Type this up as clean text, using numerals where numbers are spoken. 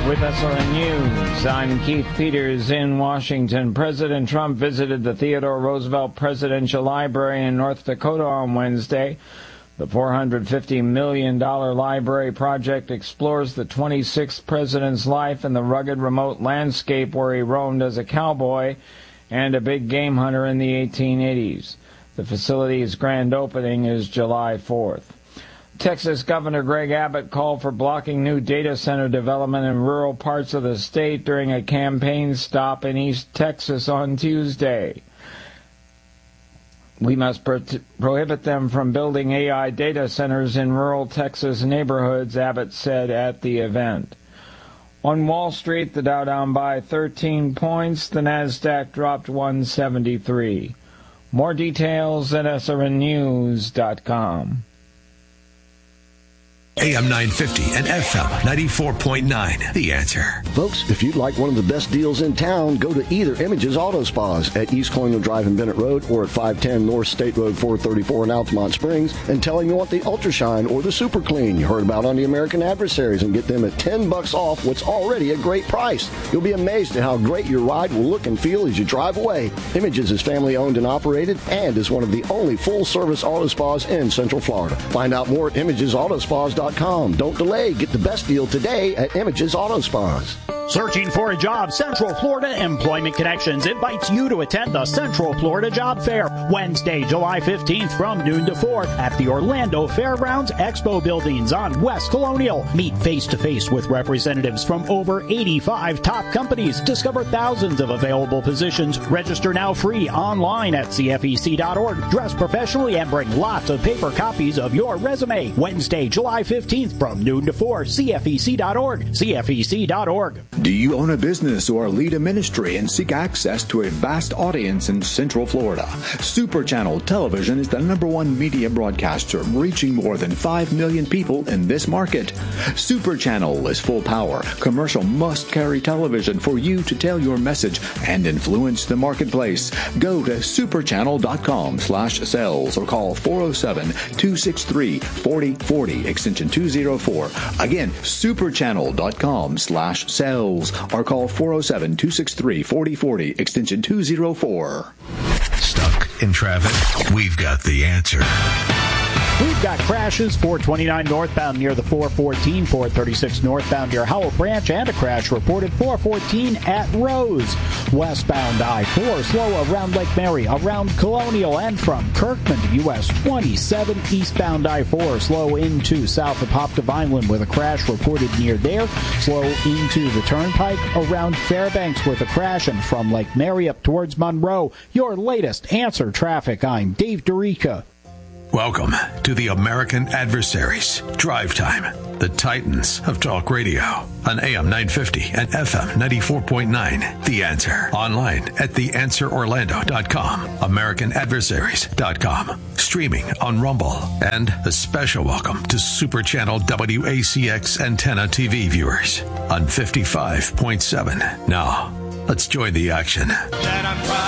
with SRN News. I'm Keith Peters in Washington. President Trump visited the Theodore Roosevelt Presidential Library in North Dakota on Wednesday. The $450 million library project explores the 26th president's life in the rugged, remote landscape where he roamed as a cowboy and a big game hunter in the 1880s. The facility's grand opening is July 4th. Texas Governor Greg Abbott called for blocking new data center development in rural parts of the state during a campaign stop in East Texas on Tuesday. We must prohibit them from building AI data centers in rural Texas neighborhoods, Abbott said at the event. On Wall Street, the Dow down by 13 points, the Nasdaq dropped 173. More details at srnnews.com. AM 950 and FM 94.9. The Answer. Folks, if you'd like one of the best deals in town, go to either Images Auto Spas at East Colonial Drive in Bennett Road or at 510 North State Road 434 in Altamont Springs and tell them you want the Ultra Shine or the Super Clean you heard about on the American Adversaries and get them at $10 off what's already a great price. You'll be amazed at how great your ride will look and feel as you drive away. Images is family owned and operated and is one of the only full-service auto spas in Central Florida. Find out more at ImagesAutospas.com. Don't delay. Get the best deal today at Images Auto Spas. Searching for a job? Central Florida Employment Connections invites you to attend the Central Florida Job Fair Wednesday, July 15th from noon to 4 at the Orlando Fairgrounds Expo Buildings on West Colonial. Meet face-to-face with representatives from over 85 top companies. Discover thousands of available positions. Register now free online at CFEC.org. Dress professionally and bring lots of paper copies of your resume. Wednesday, July 15th from noon to 4, CFEC.org. CFEC.org. Do you own a business or lead a ministry and seek access to a vast audience in Central Florida? Super Channel Television is the #1 media broadcaster, reaching more than 5 million people in this market. Super Channel is full power, commercial must-carry television for you to tell your message and influence the marketplace. Go to superchannel.com/sales or call 407-263-4040, extension 204. Again, superchannel.com/sales. Or call 407-263-4040, extension 204. Stuck in traffic? We've got the answer. We've got crashes 429 northbound near the 414, 436 northbound near Howell Branch, and a crash reported 414 at Rose. Westbound I-4 slow around Lake Mary, around Colonial, and from Kirkman to US 27. Eastbound I-4 slow into south of Hop to Vineland with a crash reported near there. Slow into the Turnpike around Fairbanks with a crash, and from Lake Mary up towards Monroe. Your latest Answer Traffic. I'm Dave Dorica. Welcome to the American Adversaries. Drive Time, the Titans of Talk Radio on AM 950 and FM 94.9. The Answer. Online at theanswerorlando.com, AmericanAdversaries.com. Streaming on Rumble. And a special welcome to Super Channel WACX Antenna TV viewers on 55.7. Now, let's join the action.